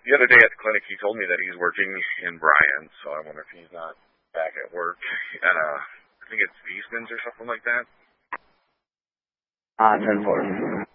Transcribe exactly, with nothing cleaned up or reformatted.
the other day at the clinic, he told me that he's working in Bryan, so I wonder if he's not back at work at, uh, I think it's Eastman's or something like that. Ah, ten forty.